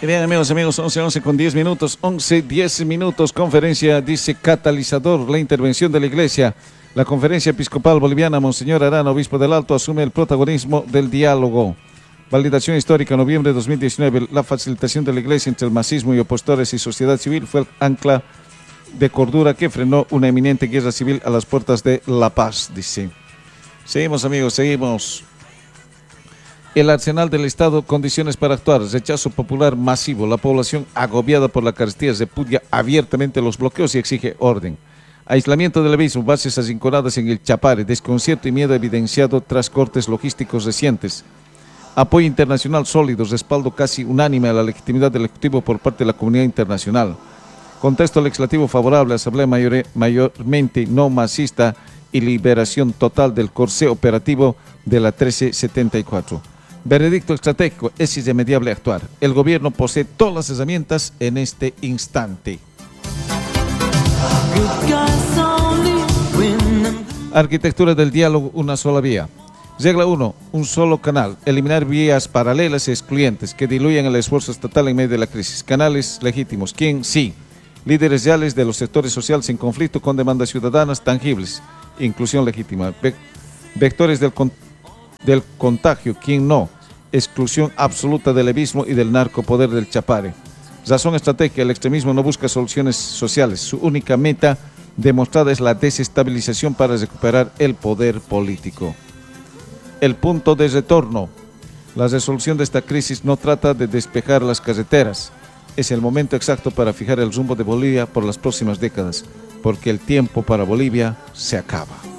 Y bien, amigos, 11 con 10 minutos, 10 minutos, conferencia, dice catalizador, la intervención de la Iglesia. La Conferencia Episcopal Boliviana, Monseñor Arana, Obispo del Alto, asume el protagonismo del diálogo. Validación histórica, noviembre de 2019, la facilitación de la Iglesia entre el masismo y opositores y sociedad civil fue el ancla de cordura que frenó una eminente guerra civil a las puertas de La Paz, dice. Seguimos, amigos, seguimos. El arsenal del Estado, condiciones para actuar, rechazo popular masivo, la población agobiada por la carestía repudia abiertamente los bloqueos y exige orden. Aislamiento del abismo, bases arrinconadas en el Chapare, desconcierto y miedo evidenciado tras cortes logísticos recientes. Apoyo internacional sólido, respaldo casi unánime a la legitimidad del Ejecutivo por parte de la comunidad internacional. Contexto legislativo favorable, asamblea mayormente no masista y liberación total del corsé operativo de la 1374. Veredicto estratégico, es irremediable actuar. El gobierno posee todas las herramientas en este instante. Arquitectura del diálogo, una sola vía. Regla 1. Un solo canal. Eliminar vías paralelas y excluyentes que diluyan el esfuerzo estatal en medio de la crisis. Canales legítimos. ¿Quién? Sí. Líderes reales de los sectores sociales en conflicto con demandas ciudadanas tangibles. Inclusión legítima. Vectores del contagio. ¿Quién no? Exclusión absoluta del abismo y del narcopoder del Chapare. Razón estratégica. El extremismo no busca soluciones sociales. Su única meta demostrada es la desestabilización para recuperar el poder político. El punto de retorno. La resolución de esta crisis no trata de despejar las carreteras. Es el momento exacto para fijar el rumbo de Bolivia por las próximas décadas, porque el tiempo para Bolivia se acaba.